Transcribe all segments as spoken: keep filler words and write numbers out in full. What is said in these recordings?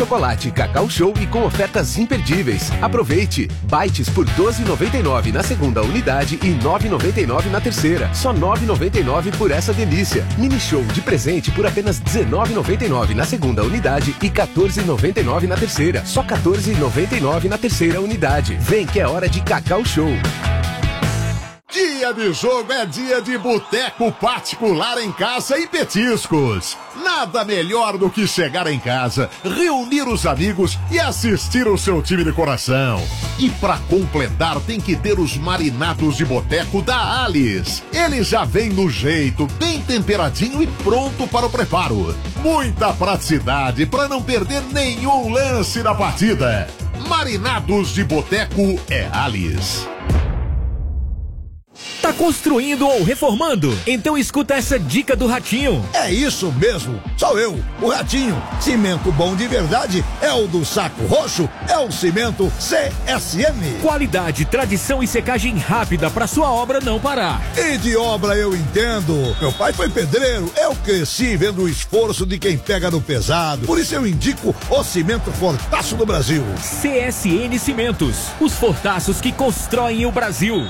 Chocolate Cacau Show e com ofertas imperdíveis. Aproveite! Bites por doze reais e noventa e nove centavos na segunda unidade e nove reais e noventa e nove centavos na terceira. Só nove reais e noventa e nove centavos por essa delícia. Mini Show de presente por apenas dezenove reais e noventa e nove centavos na segunda unidade e quatorze reais e noventa e nove centavos na terceira. Só quatorze reais e noventa e nove centavos na terceira unidade. Vem que é hora de Cacau Show. Dia de jogo é dia de boteco particular em casa e petiscos. Nada melhor do que chegar em casa, reunir os amigos e assistir o seu time de coração. E pra completar tem que ter os marinados de boteco da Alice. Ele já vem no jeito, bem temperadinho e pronto para o preparo. Muita praticidade para não perder nenhum lance da partida. Marinados de boteco é Alice. Tá construindo ou reformando? Então escuta essa dica do Ratinho. É isso mesmo, sou eu, o Ratinho. Cimento bom de verdade é o do Saco Roxo, é o Cimento C S M. Qualidade, tradição e secagem rápida pra sua obra não parar. E de obra eu entendo. Meu pai foi pedreiro, eu cresci vendo o esforço de quem pega no pesado. Por isso eu indico o Cimento Fortaço do Brasil. C S N Cimentos, os fortaços que constroem o Brasil.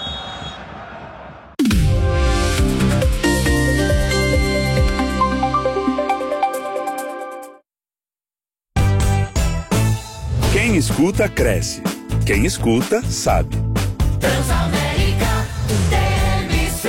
Quem escuta, cresce. Quem escuta, sabe. Transamérica T M C.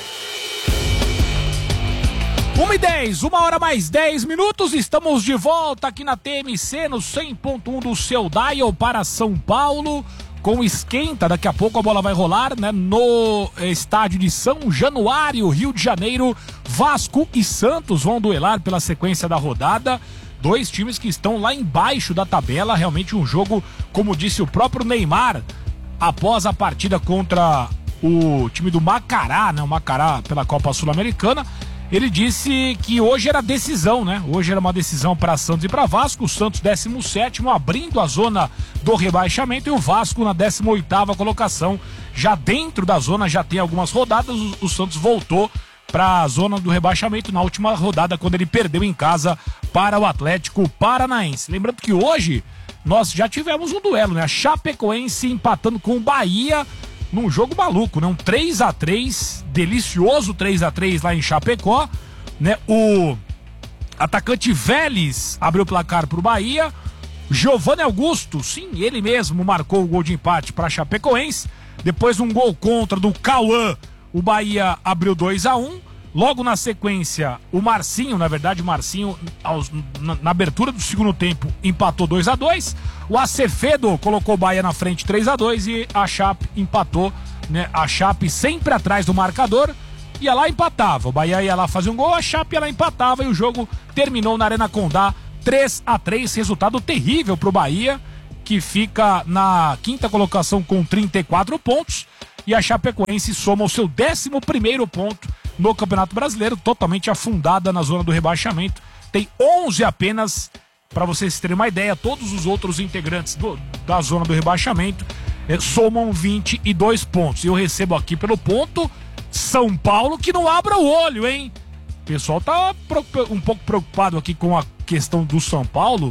uma e dez, uma hora mais dez minutos, estamos de volta aqui na T M C, no cem ponto um do seu dial para São Paulo, com esquenta. Daqui a pouco a bola vai rolar, né, no estádio de São Januário, Rio de Janeiro. Vasco e Santos vão duelar pela sequência da rodada. Dois times que estão lá embaixo da tabela, realmente um jogo, como disse o próprio Neymar, após a partida contra o time do Macará, né, o Macará pela Copa Sul-Americana, ele disse que hoje era decisão, né, hoje era uma decisão para Santos e para Vasco, o Santos décimo sétimo, abrindo a zona do rebaixamento, e o Vasco na décima oitava colocação, já dentro da zona, já tem algumas rodadas, o, o Santos voltou para a zona do rebaixamento na última rodada, quando ele perdeu em casa para o Atlético Paranaense. Lembrando que hoje nós já tivemos um duelo, né? A Chapecoense empatando com o Bahia num jogo maluco, né? Um três a três, delicioso três a três lá em Chapecó, né? O atacante Vélez abriu o placar para o Bahia. Giovanni Augusto, sim, ele mesmo marcou o gol de empate para a Chapecoense. Depois um gol contra do Cauã, o Bahia abriu dois a um. Logo na sequência, o Marcinho, na verdade, o Marcinho, aos, na, na abertura do segundo tempo, empatou dois a dois. O Acevedo colocou o Bahia na frente três a dois e a Chape empatou, né? A Chape sempre atrás do marcador, ia lá e empatava. O Bahia ia lá fazer um gol, a Chape ia lá e empatava, e o jogo terminou na Arena Condá três a três. Resultado terrível pro Bahia, que fica na quinta colocação com trinta e quatro pontos. E a Chapecoense soma o seu décimo primeiro ponto no Campeonato Brasileiro, totalmente afundada na zona do rebaixamento. Tem onze apenas, para vocês terem uma ideia. Todos os outros integrantes do, da zona do rebaixamento eh, somam vinte e dois pontos. E eu recebo aqui pelo ponto São Paulo, que não abra o olho, hein? O pessoal tá um pouco preocupado aqui com a questão do São Paulo.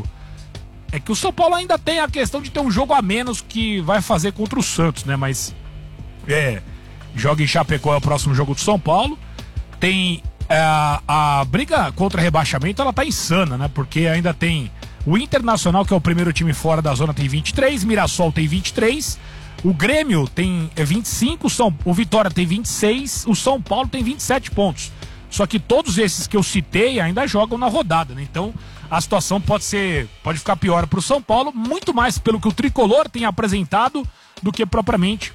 É que o São Paulo ainda tem a questão de ter um jogo a menos que vai fazer contra o Santos, né? Mas é, joga em Chapecó, é o próximo jogo do São Paulo. Tem é, a briga contra rebaixamento, ela tá insana, né? Porque ainda tem o Internacional, que é o primeiro time fora da zona, tem vinte e três, Mirassol tem vinte e três, o Grêmio tem vinte e cinco, São, o Vitória tem vinte e seis, o São Paulo tem vinte e sete pontos. Só que todos esses que eu citei ainda jogam na rodada, né? Então a situação pode ser, pode ficar pior pro São Paulo, muito mais pelo que o Tricolor tem apresentado do que propriamente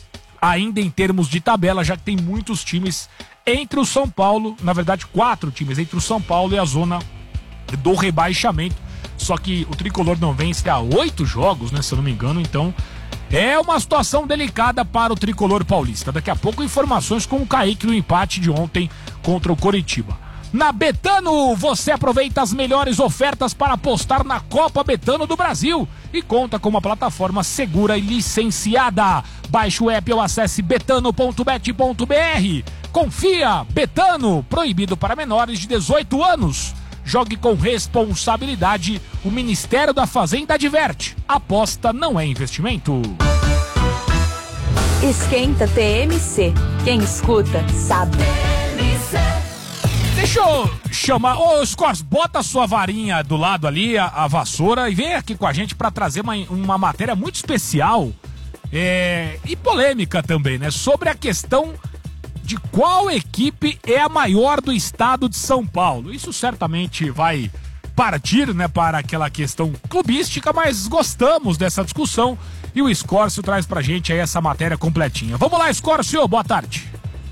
ainda em termos de tabela, já que tem muitos times entre o São Paulo, na verdade quatro times entre o São Paulo e a zona do rebaixamento. Só que o Tricolor não vence há oito jogos, né, se eu não me engano. Então é uma situação delicada para o Tricolor paulista. Daqui a pouco informações com o Kaique no empate de ontem contra o Coritiba. Na Betano, você aproveita as melhores ofertas para apostar na Copa Betano do Brasil e conta com uma plataforma segura e licenciada. Baixe o app ou acesse betano ponto bet ponto br. Confia, Betano, proibido para menores de dezoito anos. Jogue com responsabilidade. O Ministério da Fazenda adverte. Aposta não é investimento. Esquenta T M C. Quem escuta, sabe. Deixa eu chamar... Ô, Scors, bota a sua varinha do lado ali, a, a vassoura, e vem aqui com a gente para trazer uma, uma matéria muito especial é, e polêmica também, né? Sobre a questão de qual equipe é a maior do estado de São Paulo. Isso certamente vai partir, né, para aquela questão clubística, mas gostamos dessa discussão e o Scórcio traz pra gente aí essa matéria completinha. Vamos lá, Scórcio, boa tarde.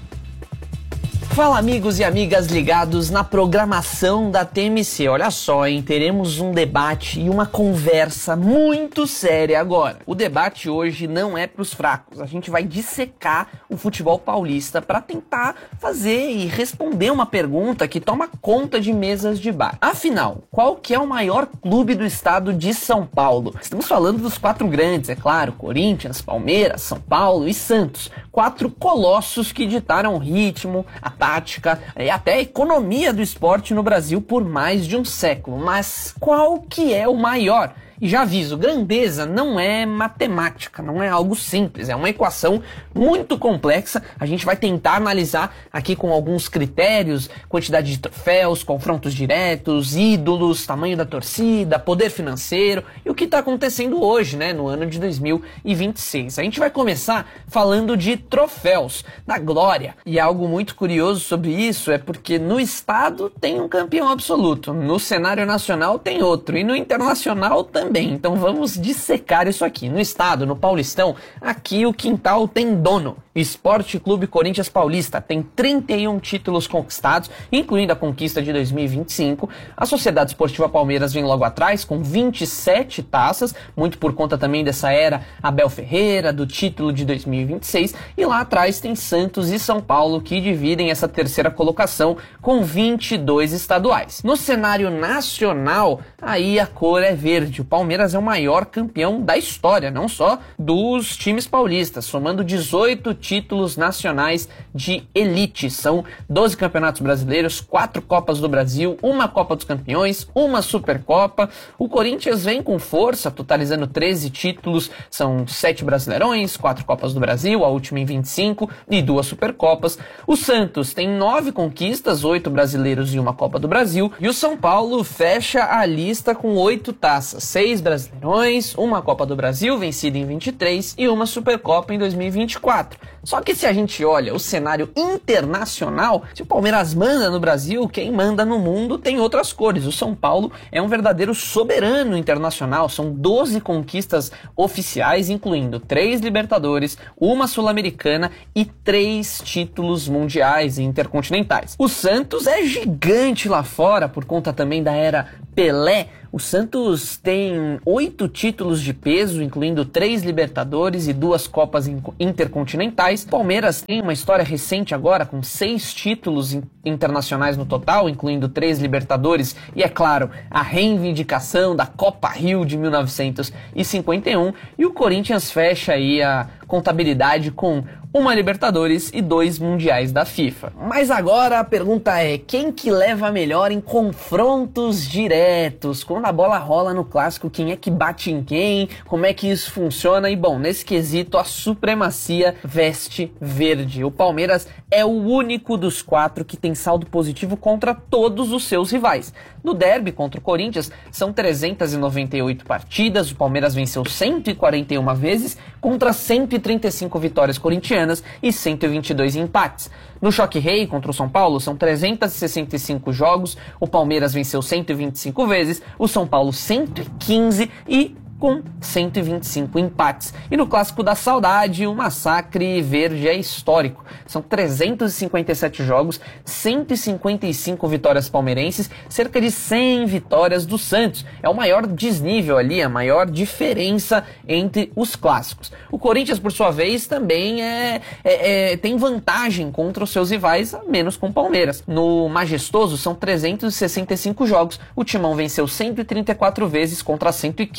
Fala, amigos e amigas ligados na programação da T M C. Olha só, hein? Teremos um debate e uma conversa muito séria agora. O debate hoje não é pros fracos. A gente vai dissecar o futebol paulista para tentar fazer e responder uma pergunta que toma conta de mesas de bar. Afinal, qual que é o maior clube do estado de São Paulo? Estamos falando dos quatro grandes, é claro. Corinthians, Palmeiras, São Paulo e Santos. Quatro colossos que ditaram o ritmo, a tática e até a economia do esporte no Brasil por mais de um século. Mas qual que é o maior? E já aviso, grandeza não é matemática, não é algo simples, é uma equação muito complexa. A gente vai tentar analisar aqui com alguns critérios, quantidade de troféus, confrontos diretos, ídolos, tamanho da torcida, poder financeiro e o que está acontecendo hoje, né, no ano de dois mil e vinte e seis. A gente vai começar falando de troféus, da glória. E algo muito curioso sobre isso é porque no estado tem um campeão absoluto, no cenário nacional tem outro e no internacional também. Também, então vamos dissecar isso aqui. No estado, no Paulistão, aqui o quintal tem dono. Esporte Clube Corinthians Paulista tem trinta e um títulos conquistados, incluindo a conquista de dois mil e vinte e cinco. A Sociedade Esportiva Palmeiras vem logo atrás, com vinte e sete taças, muito por conta também dessa era Abel Ferreira, do título de dois mil e vinte e seis. E lá atrás tem Santos e São Paulo, que dividem essa terceira colocação com vinte e dois estaduais. No cenário nacional, aí a cor é verde. O Palmeiras é o maior campeão da história, não só dos times paulistas, somando dezoito títulos nacionais de elite. São doze campeonatos brasileiros, quatro Copas do Brasil, uma Copa dos Campeões, uma Supercopa. O Corinthians vem com força, totalizando treze títulos, são sete Brasileirões, quatro Copas do Brasil, a última em vinte e cinco, e duas Supercopas. O Santos tem nove conquistas, oito brasileiros e uma Copa do Brasil. E o São Paulo fecha a lista com oito taças, seis Brasileirões, uma Copa do Brasil, vencida em vinte e três, e uma Supercopa em dois mil e vinte e quatro. Só que se a gente olha o cenário internacional, se o Palmeiras manda no Brasil, quem manda no mundo tem outras cores. O São Paulo é um verdadeiro soberano internacional, são doze conquistas oficiais, incluindo três Libertadores, uma Sul-Americana e três títulos mundiais e intercontinentais. O Santos é gigante lá fora, por conta também da era Pelé. O Santos tem oito títulos de peso, incluindo três Libertadores e duas Copas intercontinentais. O Palmeiras tem uma história recente agora, com seis títulos internacionais no total, incluindo três Libertadores e, é claro, a reivindicação da Copa Rio de mil novecentos e cinquenta e um. E o Corinthians fecha aí a contabilidade com uma Libertadores e dois Mundiais da FIFA. Mas agora a pergunta é, quem que leva melhor em confrontos diretos? Quando a bola rola no clássico, quem é que bate em quem? Como é que isso funciona? E bom, nesse quesito a supremacia veste verde. O Palmeiras é o único dos quatro que tem saldo positivo contra todos os seus rivais. No derby contra o Corinthians são trezentas e noventa e oito partidas, o Palmeiras venceu cento e quarenta e uma vezes contra cento e trinta e cinco vitórias corintianas e cento e vinte e dois empates. No Choque Rei contra o São Paulo são trezentos e sessenta e cinco jogos, o Palmeiras venceu cento e vinte e cinco vezes, o São Paulo cento e quinze e com cento e vinte e cinco empates. E no Clássico da Saudade, o massacre verde é histórico. São trezentos e cinquenta e sete jogos, cento e cinquenta e cinco vitórias palmeirenses, cerca de cem vitórias do Santos. É o maior desnível ali, a maior diferença entre os clássicos. O Corinthians, por sua vez, também é, é, é, tem vantagem contra os seus rivais, a menos com o Palmeiras. No Majestoso, são trezentos e sessenta e cinco jogos. O Timão venceu cento e trinta e quatro vezes contra cento e quinze do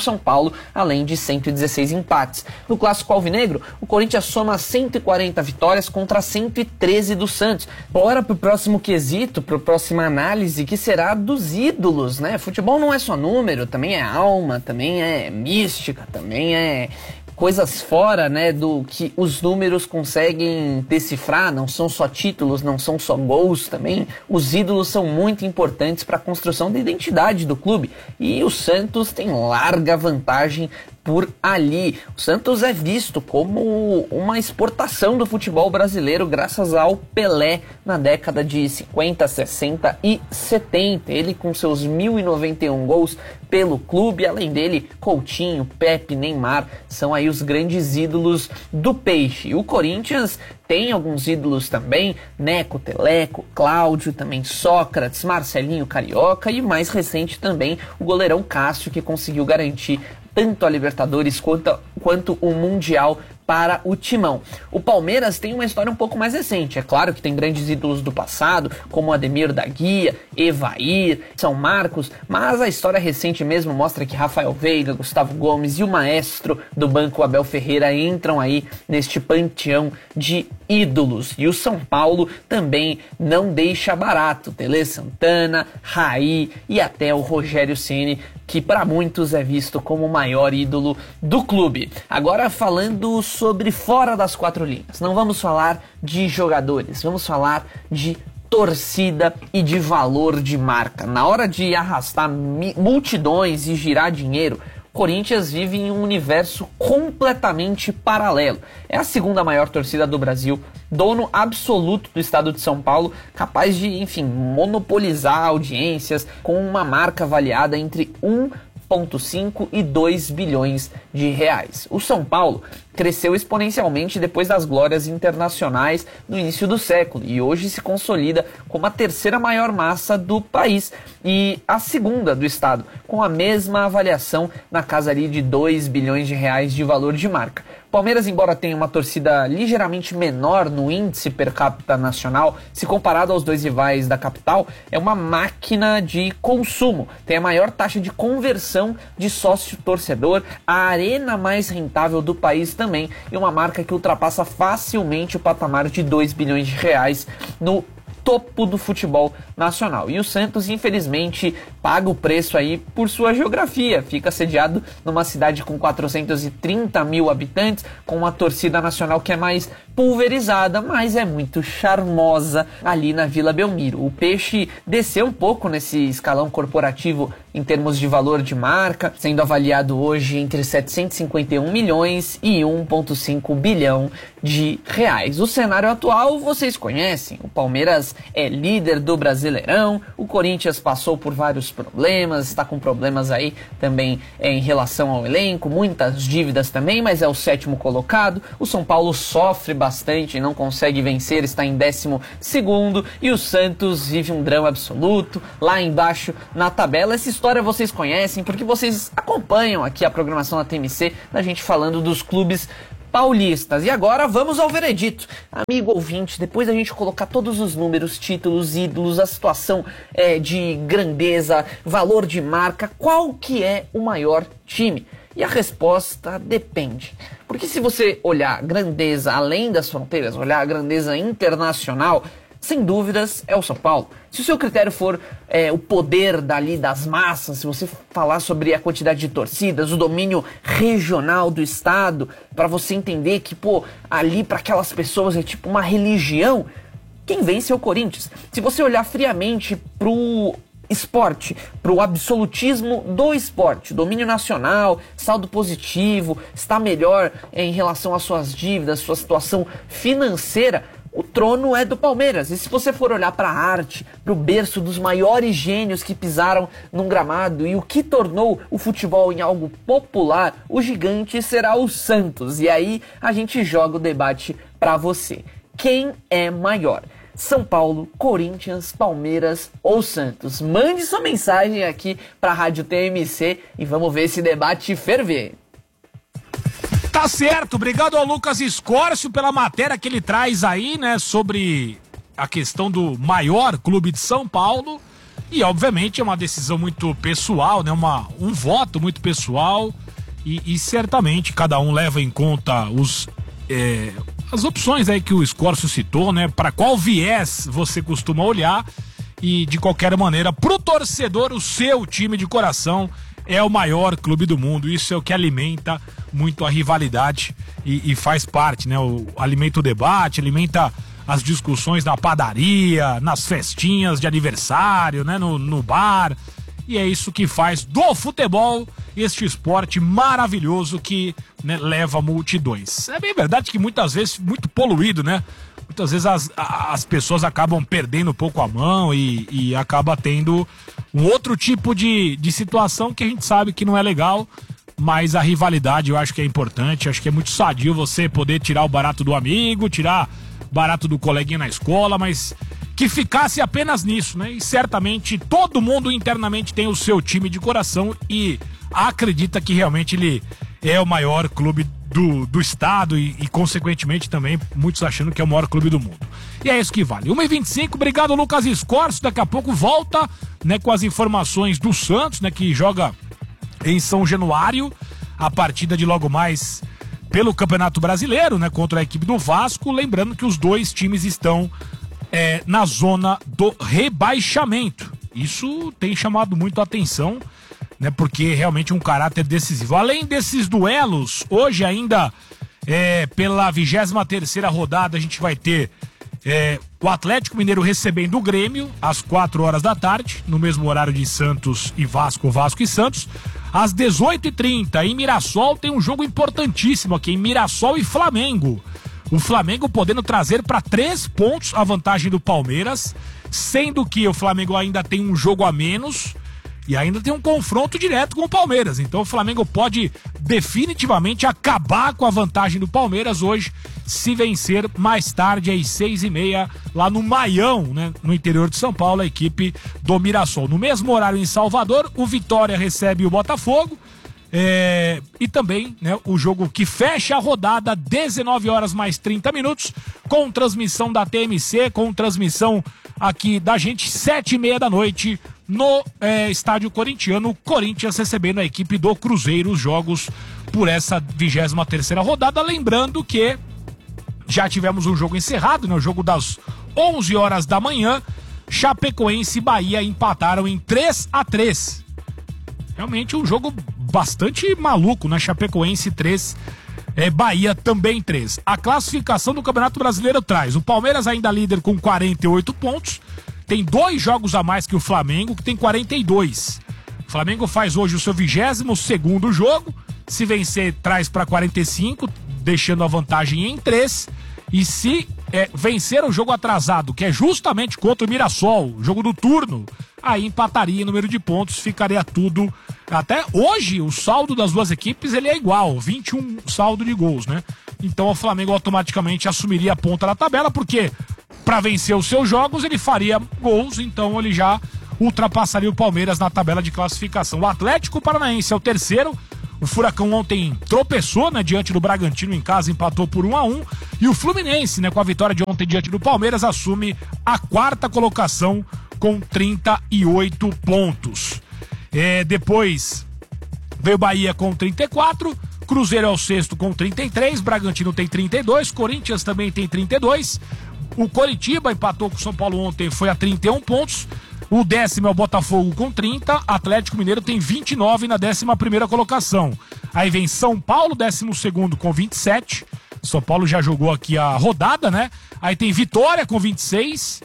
São Paulo, além de cento e dezesseis empates. No clássico alvinegro, o Corinthians soma cento e quarenta vitórias contra cento e treze do Santos. Bora pro próximo quesito, pro próxima análise, que será dos ídolos, né? Futebol não é só número, também é alma, também é mística, também é coisas fora, né, do que os números conseguem decifrar. Não são só títulos, não são só gols também. Os ídolos são muito importantes para a construção da identidade do clube. E o Santos tem larga vantagem por ali. O Santos é visto como uma exportação do futebol brasileiro graças ao Pelé na década de cinquenta, sessenta e setenta. Ele com seus mil e noventa e um gols pelo clube, além dele, Coutinho, Pepe, Neymar, são aí os grandes ídolos do Peixe. O Corinthians tem alguns ídolos também, Neco, Teleco, Cláudio, também Sócrates, Marcelinho Carioca e mais recente também o goleirão Cássio, que conseguiu garantir tanto a Libertadores quanto, quanto o Mundial para o Timão. O Palmeiras tem uma história um pouco mais recente. É claro que tem grandes ídolos do passado, como Ademir da Guia, Evair, São Marcos, mas a história recente mesmo mostra que Rafael Veiga, Gustavo Gomes e o maestro do banco Abel Ferreira entram aí neste panteão de ídolos. E o São Paulo também não deixa barato. Tele Santana, Raí e até o Rogério Ceni, que para muitos é visto como o maior ídolo do clube. Agora falando sobre fora das quatro linhas, não vamos falar de jogadores, vamos falar de torcida e de valor de marca. Na hora de arrastar multidões e girar dinheiro, Corinthians vive em um universo completamente paralelo. É a segunda maior torcida do Brasil, dono absoluto do estado de São Paulo, capaz de, enfim, monopolizar audiências com uma marca avaliada entre um vírgula cinco e dois bilhões de reais. O São Paulo cresceu exponencialmente depois das glórias internacionais no início do século e hoje se consolida como a terceira maior massa do país e a segunda do estado, com a mesma avaliação na casa ali de dois bilhões de reais de valor de marca. Palmeiras, embora tenha uma torcida ligeiramente menor no índice per capita nacional, se comparado aos dois rivais da capital, é uma máquina de consumo. Tem a maior taxa de conversão de sócio-torcedor, a arena mais rentável do país também, e uma marca que ultrapassa facilmente o patamar de dois bilhões de reais no topo do futebol nacional. E o Santos, infelizmente, paga o preço aí por sua geografia. Fica sediado numa cidade com quatrocentos e trinta mil habitantes, com uma torcida nacional que é mais pulverizada, mas é muito charmosa ali na Vila Belmiro. O Peixe desceu um pouco nesse escalão corporativo em termos de valor de marca, sendo avaliado hoje entre setecentos e cinquenta e um milhões e um vírgula cinco bilhão de reais. O cenário atual vocês conhecem. O Palmeiras é líder do Brasileirão, o Corinthians passou por vários problemas, está com problemas aí também é, em relação ao elenco, muitas dívidas também, mas é o sétimo colocado. O São Paulo sofre bastante, não consegue vencer, está em décimo segundo, e o Santos vive um drama absoluto lá embaixo na tabela. Essa história vocês conhecem porque vocês acompanham aqui a programação da T M C, da gente falando dos clubes paulistas. E agora vamos ao veredito. Amigo ouvinte, depois da gente colocar todos os números, títulos, ídolos, a situação é, de grandeza, valor de marca, qual que é o maior time? E a resposta depende. Porque se você olhar grandeza além das fronteiras, olhar a grandeza internacional, sem dúvidas é o São Paulo. Se o seu critério for é, o poder dali das massas, se você falar sobre a quantidade de torcidas, o domínio regional do estado, para você entender que, pô, ali para aquelas pessoas é tipo uma religião, quem vence é o Corinthians. Se você olhar friamente pro esporte, pro absolutismo do esporte, domínio nacional, saldo positivo, está melhor é, em relação às suas dívidas, sua situação financeira, o trono é do Palmeiras. E se você for olhar para a arte, para o berço dos maiores gênios que pisaram num gramado e o que tornou o futebol em algo popular, o gigante será o Santos. E aí a gente joga o debate para você. Quem é maior? São Paulo, Corinthians, Palmeiras ou Santos? Mande sua mensagem aqui para a Rádio T M C e vamos ver esse debate ferver. Tá certo, obrigado ao Lucas Escórcio pela matéria que ele traz aí, né, sobre a questão do maior clube de São Paulo. E obviamente é uma decisão muito pessoal, né? Uma, um voto muito pessoal e, e certamente cada um leva em conta os, é, as opções aí que o Escorcio citou, né? Para qual viés você costuma olhar e de qualquer maneira, pro torcedor, o seu time de coração é o maior clube do mundo. Isso é o que alimenta muito a rivalidade e, e faz parte, né? O, alimenta o debate, alimenta as discussões na padaria, nas festinhas de aniversário, né? No, no bar. E é isso que faz do futebol este esporte maravilhoso que, né, leva multidões. É bem verdade que muitas vezes muito poluído, né? Muitas vezes as, as pessoas acabam perdendo um pouco a mão e, e acaba tendo um outro tipo de, de situação que a gente sabe que não é legal, mas a rivalidade eu acho que é importante, acho que é muito sadio você poder tirar o barato do amigo, tirar barato do coleguinha na escola, mas que ficasse apenas nisso, né? E certamente todo mundo internamente tem o seu time de coração e acredita que realmente ele é o maior clube do, do estado e, e consequentemente também muitos achando que é o maior clube do mundo. E é isso que vale. uma e vinte e cinco, obrigado Lucas Escorcio, daqui a pouco volta, né, com as informações do Santos, né, que joga em São Januário, a partida de logo mais pelo Campeonato Brasileiro, né, contra a equipe do Vasco, lembrando que os dois times estão é, na zona do rebaixamento. Isso tem chamado muito a atenção, né, porque realmente é um caráter decisivo. Além desses duelos, hoje ainda é, pela vigésima terceira rodada a gente vai ter é, o Atlético Mineiro recebendo o Grêmio às quatro horas da tarde, no mesmo horário de Santos e Vasco, Vasco e Santos. Às dezoito e trinta, em Mirassol, tem um jogo importantíssimo aqui, em Mirassol e Flamengo. O Flamengo podendo trazer para três pontos a vantagem do Palmeiras, sendo que o Flamengo ainda tem um jogo a menos e ainda tem um confronto direto com o Palmeiras. Então o Flamengo pode definitivamente acabar com a vantagem do Palmeiras hoje, se vencer mais tarde às seis e meia lá no Maião, né, no interior de São Paulo, a equipe do Mirassol. No mesmo horário em Salvador, o Vitória recebe o Botafogo. É, e também, né, o jogo que fecha a rodada, dezenove horas mais trinta minutos, com transmissão da T M C, com transmissão aqui da gente, sete e meia da noite, no é, estádio corintiano, Corinthians recebendo a equipe do Cruzeiro, os jogos por essa vigésima terceira rodada. Lembrando que já tivemos um jogo encerrado, né, o jogo das onze horas da manhã, Chapecoense e Bahia empataram em três a três. Realmente um jogo bastante maluco, né? Chapecoense três, é, Bahia também três. A classificação do Campeonato Brasileiro traz o Palmeiras ainda líder com quarenta e oito pontos, tem dois jogos a mais que o Flamengo, que tem quarenta e dois. O Flamengo faz hoje o seu vigésimo segundo jogo, se vencer traz para quarenta e cinco, deixando a vantagem em três, e se é, vencer o jogo atrasado, que é justamente contra o Mirassol, jogo do turno, aí empataria em número de pontos, ficaria tudo. Até hoje o saldo das duas equipes ele é igual, vinte e um saldo de gols, né? Então o Flamengo automaticamente assumiria a ponta da tabela, porque para vencer os seus jogos ele faria gols, então ele já ultrapassaria o Palmeiras na tabela de classificação. O Atlético Paranaense é o terceiro. O Furacão ontem tropeçou, né, diante do Bragantino em casa, empatou por um a um. E o Fluminense, né, com a vitória de ontem diante do Palmeiras, assume a quarta colocação com trinta e oito pontos. É, depois veio Bahia com trinta e quatro, Cruzeiro é o sexto com trinta e três, Bragantino tem trinta e dois, Corinthians também tem trinta e dois. O Coritiba empatou com o São Paulo ontem, foi a trinta e um pontos. O décimo é o Botafogo com trinta, Atlético Mineiro tem vinte e nove na décima primeira colocação. Aí vem São Paulo, décimo segundo com vinte e sete. São Paulo já jogou aqui a rodada, né? Aí tem Vitória com vinte e seis,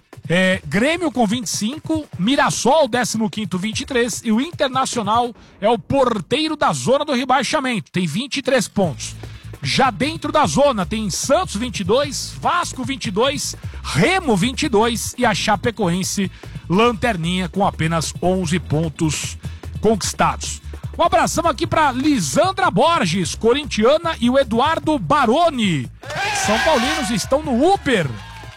é, Grêmio com vinte e cinco, Mirassol, décimo quinto, vinte e três, e o Internacional é o porteiro da zona do rebaixamento, tem vinte e três pontos. Já dentro da zona tem Santos vinte e dois, Vasco vinte e dois, Remo vinte e dois e a Chapecoense lanterninha com apenas onze pontos conquistados. Um abração aqui para Lisandra Borges, corintiana, e o Eduardo Baroni. São Paulinos estão no Uber,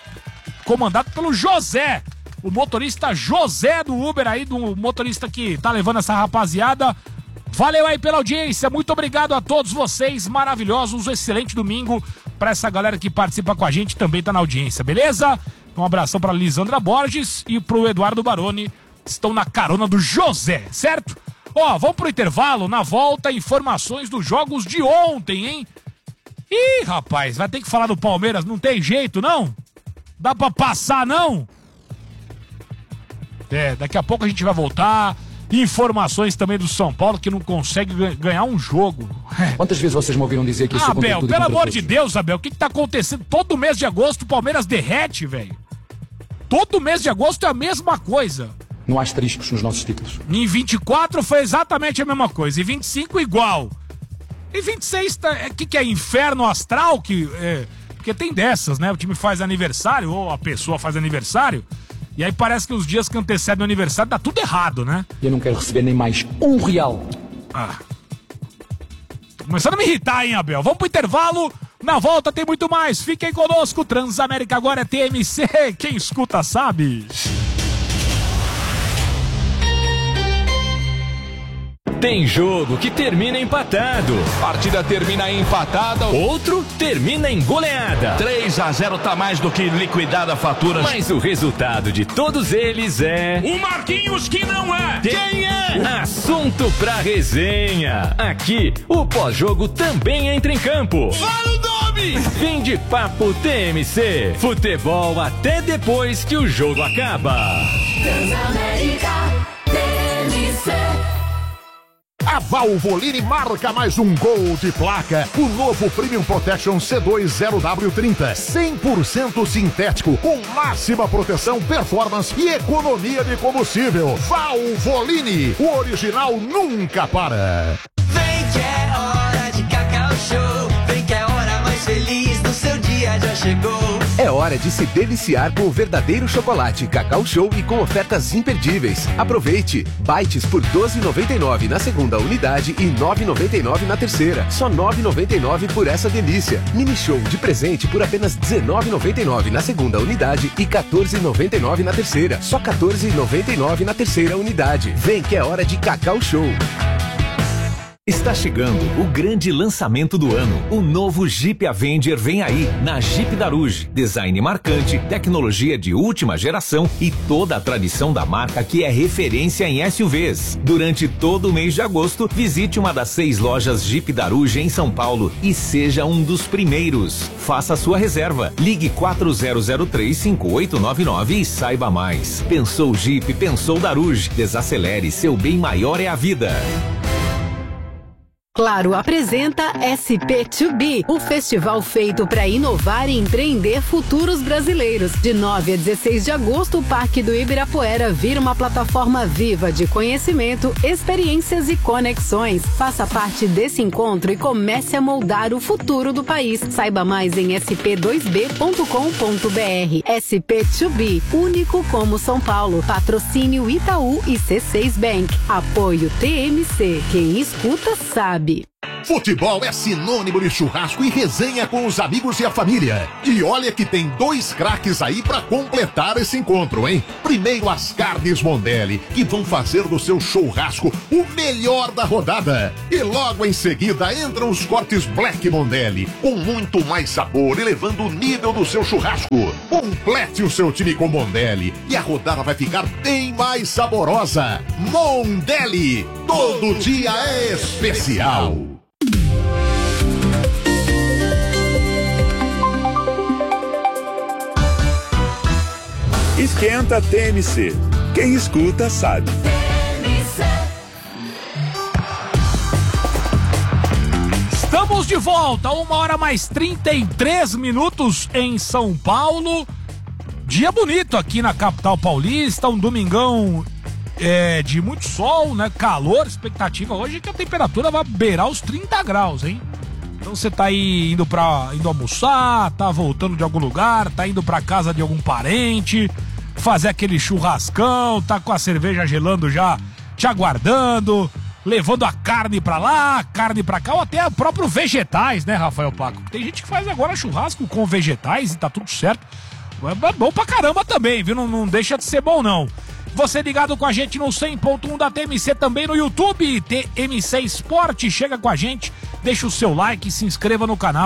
comandado pelo José, o motorista José do Uber aí, do motorista que tá levando essa rapaziada. Valeu aí pela audiência, muito obrigado a todos vocês, maravilhosos, um excelente domingo para essa galera que participa com a gente, também tá na audiência, beleza? Um abração para Lisandra Borges e pro Eduardo Baroni, estão na carona do José, certo? Ó, vamos pro intervalo, na volta, informações dos jogos de ontem, hein? Ih, rapaz, vai ter que falar do Palmeiras, não tem jeito, não? Dá pra passar, não? É, daqui a pouco a gente vai voltar. Informações também do São Paulo, que não consegue ganhar um jogo. Quantas vezes vocês me ouviram dizer que isso ah, é contra Abel, tudo e pelo contra amor todos? de Deus, Abel, o que, que tá acontecendo? Todo mês de agosto o Palmeiras derrete, velho. Todo mês de agosto é a mesma coisa. Não há asteriscos nos nossos títulos. Em vinte e quatro foi exatamente a mesma coisa. E vinte e cinco igual. E vinte e seis, tá, é, que, que é inferno astral? Que, é, porque tem dessas, né? O time faz aniversário, ou a pessoa faz aniversário. E aí parece que os dias que antecedem o aniversário dá tudo errado, né? E eu não quero receber nem mais um real. Ah. Tô começando a me irritar, hein, Abel? Vamos pro intervalo. Na volta tem muito mais. Fiquem conosco. Transamérica agora é T M C. Quem escuta sabe. Tem jogo que termina empatado. Partida termina empatada. Outro termina em goleada. três a zero tá mais do que liquidada a fatura. Mas o resultado de todos eles é... O Marquinhos que não é. Quem é? Assunto pra resenha. Aqui, o pós-jogo também entra em campo. Fala o nome! Fim de papo T M C. Futebol até depois que o jogo acaba. Transamérica T M C. A Valvoline marca mais um gol de placa. O novo Premium Protection C dois zero W trinta. cem por cento sintético, com máxima proteção, performance e economia de combustível. Valvoline, o original nunca para. Vem que é hora de Cacau Show. Vem que é a hora mais feliz do seu dia já chegou. É hora de se deliciar com o verdadeiro chocolate Cacau Show e com ofertas imperdíveis. Aproveite! Bites por doze reais e noventa e nove centavos na segunda unidade e nove reais e noventa e nove centavos na terceira. Só nove reais e noventa e nove centavos por essa delícia. Mini Show de presente por apenas dezenove reais e noventa e nove centavos na segunda unidade e quatorze reais e noventa e nove centavos na terceira. Só quatorze reais e noventa e nove centavos na terceira unidade. Vem que é hora de Cacau Show. Está chegando o grande lançamento do ano. O novo Jeep Avenger vem aí, na Jeep Daruge. Design marcante, tecnologia de última geração e toda a tradição da marca que é referência em S U Vs. Durante todo o mês de agosto, visite uma das seis lojas Jeep Daruge em São Paulo e seja um dos primeiros. Faça sua reserva. Ligue quatro zero zero três, cinco oito nove nove e saiba mais. Pensou Jeep, pensou Daruge. Desacelere, seu bem maior é a vida. Claro apresenta S P dois B, o festival feito para inovar e empreender futuros brasileiros. De nove a dezesseis de agosto, o Parque do Ibirapuera vira uma plataforma viva de conhecimento, experiências e conexões. Faça parte desse encontro e comece a moldar o futuro do país. Saiba mais em s p dois b ponto com ponto b r. S P dois B, único como São Paulo. Patrocínio Itaú e C seis Bank. Apoio T M C. Quem escuta sabe. Futebol é sinônimo de churrasco e resenha com os amigos e a família. E olha que tem dois craques aí pra completar esse encontro, hein? Primeiro as carnes Mondelli, que vão fazer do seu churrasco o melhor da rodada. E logo em seguida entram os cortes Black Mondelli, com muito mais sabor, elevando o nível do seu churrasco. Complete o seu time com Mondelli e a rodada vai ficar bem mais saborosa. Mondelli, todo dia é especial. Esquenta T M C. Quem escuta sabe. Estamos de volta, uma hora mais trinta e três minutos em São Paulo. Dia bonito aqui na capital paulista, um domingão é, de muito sol, né? Calor, expectativa hoje que a temperatura vai beirar os trinta graus, hein? Então você tá aí indo pra indo almoçar, tá voltando de algum lugar, tá indo pra casa de algum parente, fazer aquele churrascão, tá com a cerveja gelando já, te aguardando, levando a carne pra lá, carne pra cá, ou até próprio vegetais, né, Rafael Paco? Tem gente que faz agora churrasco com vegetais e tá tudo certo. É bom pra caramba também, viu? Não, não deixa de ser bom, não. Você ligado com a gente no cem ponto um da T M C, também no YouTube, T M C Esporte. Chega com a gente, deixa o seu like, se inscreva no canal.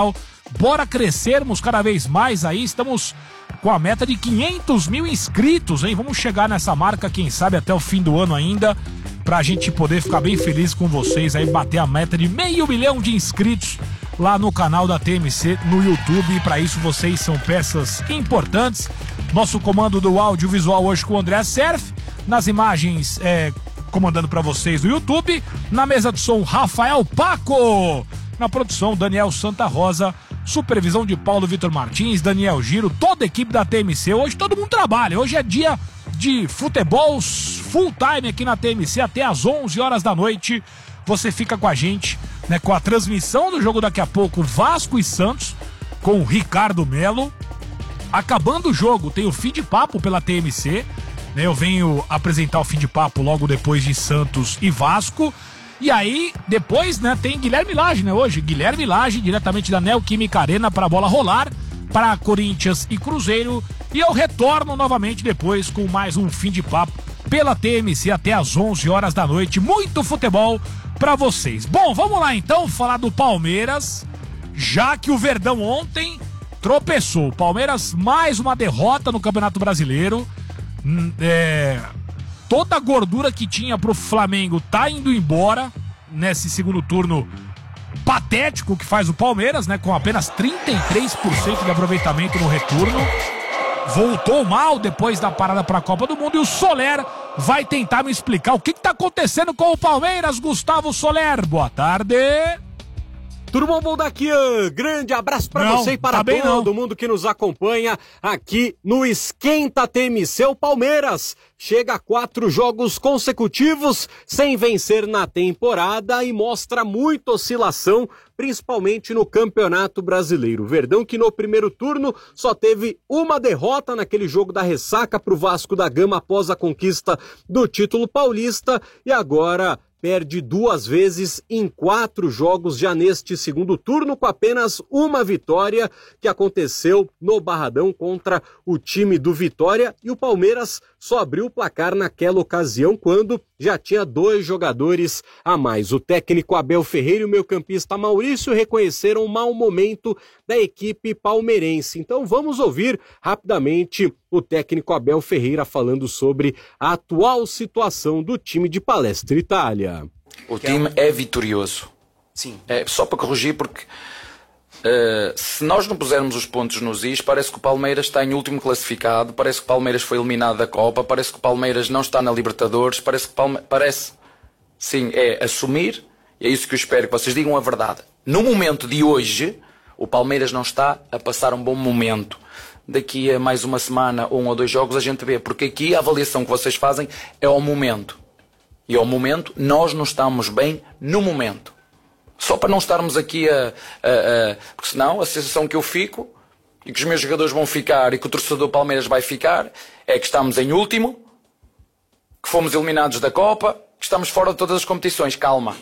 Bora crescermos cada vez mais aí, estamos com a meta de quinhentos mil inscritos, hein? Vamos chegar nessa marca, quem sabe até o fim do ano ainda, pra gente poder ficar bem feliz com vocês aí, bater a meta de meio milhão de inscritos lá no canal da T M C no YouTube. E para isso vocês são peças importantes. Nosso comando do audiovisual hoje com o André Serf, nas imagens é, comandando para vocês do YouTube, na mesa de som Rafael Paco, na produção Daniel Santa Rosa, supervisão de Paulo Vitor Martins, Daniel Giro, toda a equipe da T M C. Hoje todo mundo trabalha, hoje é dia de futebol full time aqui na T M C até às onze horas da noite. Você fica com a gente, né, com a transmissão do jogo daqui a pouco, Vasco e Santos, com o Ricardo Melo. Acabando o jogo, tem o fim de papo pela T M C, né, eu venho apresentar o fim de papo logo depois de Santos e Vasco. E aí, depois, né, tem Guilherme Lage, né, hoje, Guilherme Lage, diretamente da Neoquímica Arena, para a bola rolar, para Corinthians e Cruzeiro. E eu retorno novamente depois com mais um fim de papo pela T M C até às onze horas da noite. Muito futebol pra vocês. Bom, vamos lá então falar do Palmeiras, já que o Verdão ontem tropeçou. O Palmeiras, mais uma derrota no Campeonato Brasileiro. É, toda a gordura que tinha pro Flamengo tá indo embora nesse segundo turno patético que faz o Palmeiras, né, com apenas trinta e três por cento de aproveitamento no retorno. Voltou mal depois da parada para a Copa do Mundo, e o Soler vai tentar me explicar o que está acontecendo com o Palmeiras. Gustavo Soler, boa tarde. Tudo bom, bom daqui? Grande abraço para você e para tá todo mundo que nos acompanha aqui no Esquenta T M C. O Palmeiras chega a quatro jogos consecutivos sem vencer na temporada e mostra muita oscilação, principalmente no Campeonato Brasileiro. Verdão que no primeiro turno só teve uma derrota naquele jogo da ressaca para o Vasco da Gama após a conquista do título paulista, e agora perde duas vezes em quatro jogos já neste segundo turno, com apenas uma vitória que aconteceu no Barradão contra o time do Vitória, e o Palmeiras só abriu o placar naquela ocasião quando já tinha dois jogadores a mais. O técnico Abel Ferreira e o meio-campista Maurício reconheceram o mau momento da equipe palmeirense. Então vamos ouvir rapidamente o técnico Abel Ferreira falando sobre a atual situação do time de Palestra Itália. O time é vitorioso. Sim. É só para corrigir, porque uh, se nós não pusermos os pontos nos is, parece que o Palmeiras está em último classificado, parece que o Palmeiras foi eliminado da Copa, parece que o Palmeiras não está na Libertadores, parece que Palme... parece, sim, é assumir, e é isso que eu espero que vocês digam a verdade. No momento de hoje, o Palmeiras não está a passar um bom momento. Daqui a mais uma semana, um ou dois jogos, a gente vê, porque aqui a avaliação que vocês fazem é ao momento. E ao momento, nós não estamos bem no momento. Só para não estarmos aqui a... a, a porque senão a sensação que eu fico, e que os meus jogadores vão ficar, e que o torcedor Palmeiras vai ficar, é que estamos em último, que fomos eliminados da Copa, que estamos fora de todas as competições. Calma.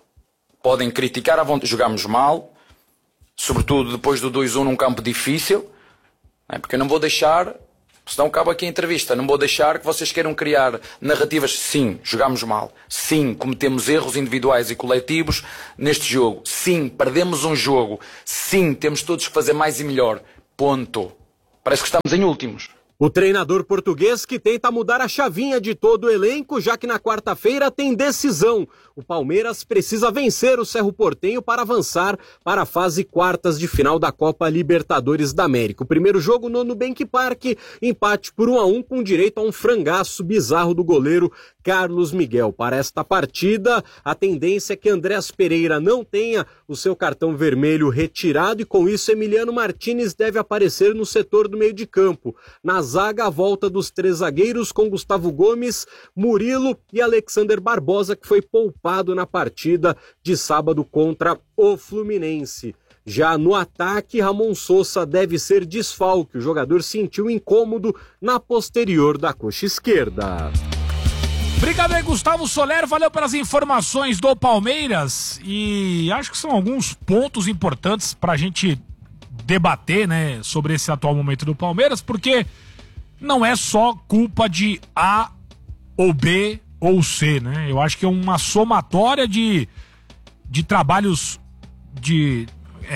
Podem criticar à vontade. Jogámos mal, sobretudo depois do dois a um num campo difícil, não é? Porque eu não vou deixar, senão acaba aqui a entrevista, não vou deixar que vocês queiram criar narrativas. Sim, jogámos mal. Sim, cometemos erros individuais e coletivos neste jogo. Sim, perdemos um jogo. Sim, temos todos que fazer mais e melhor. Ponto. Parece que estamos em últimos. O treinador português que tenta mudar a chavinha de todo o elenco, já que na quarta-feira tem decisão. O Palmeiras precisa vencer o Cerro Porteño para avançar para a fase quartas de final da Copa Libertadores da América. O primeiro jogo no Nubank Park, empate por um a um com direito a um frangaço bizarro do goleiro Carlos Miguel. Para esta partida, a tendência é que Andrés Pereira não tenha o seu cartão vermelho retirado, e com isso Emiliano Martínez deve aparecer no setor do meio de campo. Na zaga, a volta dos três zagueiros com Gustavo Gomes, Murilo e Alexander Barbosa, que foi poupado na partida de sábado contra o Fluminense. Já no ataque, Ramon Sousa deve ser desfalque. O jogador sentiu incômodo na posterior da coxa esquerda. Obrigado aí, Gustavo Soler, valeu pelas informações do Palmeiras, e acho que são alguns pontos importantes pra gente debater, né, sobre esse atual momento do Palmeiras, porque não é só culpa de A ou B ou C, né? Eu acho que é uma somatória de, de trabalhos de, é,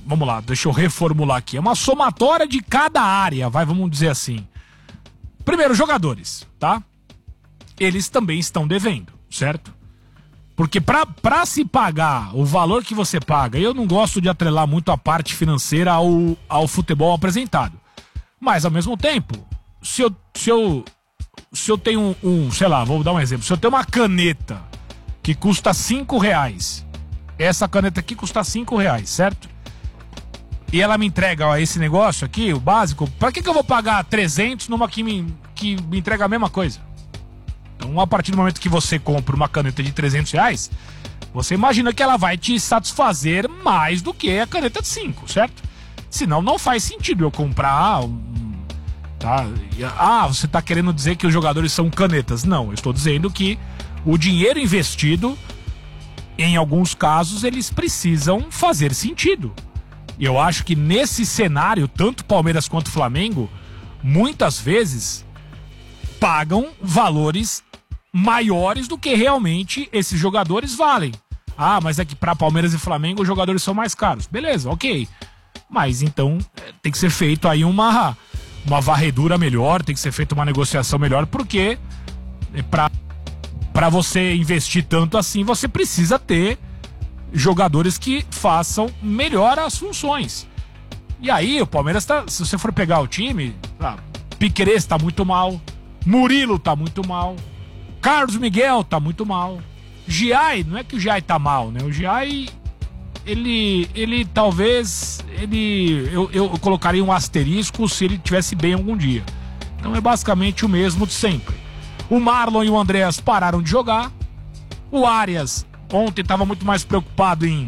vamos lá, deixa eu reformular aqui. É uma somatória de cada área, vai, vamos dizer assim. Primeiro, jogadores, tá? Eles também estão devendo, certo? Porque pra, pra se pagar o valor que você paga, eu não gosto de atrelar muito a parte financeira ao, ao futebol apresentado. Mas, ao mesmo tempo, se eu, se eu, se eu tenho um, um, sei lá, vou dar um exemplo. Se eu tenho uma caneta que custa cinco reais, essa caneta aqui custa cinco reais, certo? E ela me entrega, ó, esse negócio aqui, o básico, pra que que eu vou pagar trezentos numa que me, que me entrega a mesma coisa? Então, a partir do momento que você compra uma caneta de trezentos reais, você imagina que ela vai te satisfazer mais do que a caneta de cinco, certo? Senão não faz sentido eu comprar um, tá? Ah, você tá querendo dizer que os jogadores são canetas. Não, eu estou dizendo que o dinheiro investido, em alguns casos, eles precisam fazer sentido. E eu acho que nesse cenário, tanto Palmeiras quanto Flamengo, muitas vezes pagam valores maiores do que realmente esses jogadores valem. Ah, mas é que para Palmeiras e Flamengo os jogadores são mais caros. Beleza, ok. Mas então tem que ser feito aí uma, uma varredura melhor, tem que ser feita uma negociação melhor, porque para para você investir tanto assim, você precisa ter jogadores que façam melhor as funções. E aí o Palmeiras tá, se você for pegar o time, ah, Piquerez tá muito mal, Murilo tá muito mal, Carlos Miguel tá muito mal, Giai, não é que o Giai tá mal, né? O Giai, ele, ele talvez, ele, eu, eu colocaria um asterisco se ele tivesse bem algum dia. Então é basicamente o mesmo de sempre. O Marlon e o Andreas pararam de jogar. O Arias ontem estava muito mais preocupado em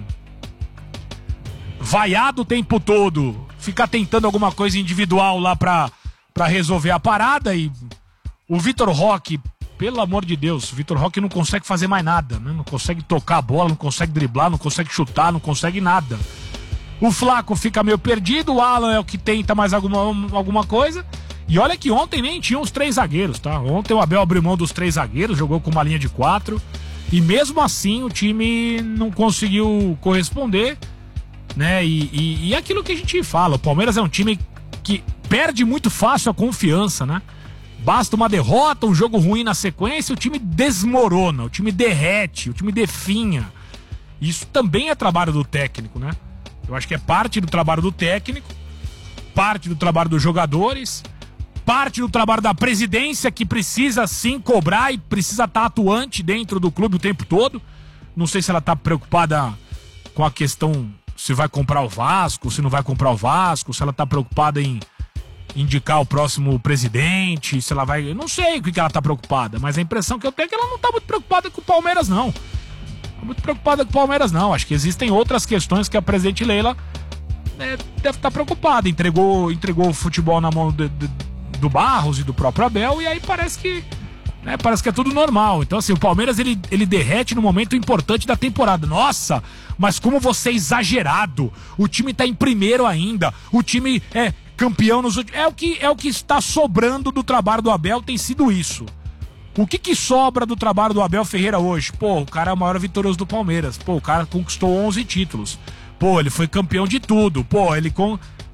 vaiar o tempo todo, ficar tentando alguma coisa individual lá pra, pra resolver a parada. E o Vitor Roque, pelo amor de Deus, o Vitor Roque não consegue fazer mais nada, né? Não consegue tocar a bola, não consegue driblar, não consegue chutar, não consegue nada. O Flaco fica meio perdido, o Alan é o que tenta mais alguma, alguma coisa. E olha que ontem nem tinha os três zagueiros, tá? Ontem o Abel abriu mão dos três zagueiros, jogou com uma linha de quatro. E mesmo assim o time não conseguiu corresponder, né? E, e, e aquilo que a gente fala, o Palmeiras é um time que perde muito fácil a confiança, né? Basta uma derrota, um jogo ruim na sequência, o time desmorona, o time derrete, o time definha. Isso também é trabalho do técnico, né? Eu acho que é parte do trabalho do técnico, parte do trabalho dos jogadores, parte do trabalho da presidência, que precisa sim cobrar e precisa estar atuante dentro do clube o tempo todo. Não sei se ela está preocupada com a questão se vai comprar o Vasco, se não vai comprar o Vasco, se ela está preocupada em indicar o próximo presidente, se ela vai... Eu não sei o que ela está preocupada, mas a impressão que eu tenho é que ela não está muito preocupada com o Palmeiras, não. Não muito preocupada com o Palmeiras, não. Acho que existem outras questões que a presidente Leila é, deve estar preocupada. Entregou, entregou o futebol na mão de, de, do Barros e do próprio Abel, e aí parece que, né, parece que é tudo normal. Então assim, o Palmeiras ele, ele derrete no momento importante da temporada. Nossa, mas como você é exagerado. O time tá em primeiro ainda. O time é campeão nos últimos... É o que, é o que está sobrando do trabalho do Abel, tem sido isso. O que que sobra do trabalho do Abel Ferreira hoje? Pô, o cara é o maior vitorioso do Palmeiras. Pô, o cara conquistou onze títulos. Pô, ele foi campeão de tudo. Pô, ele com...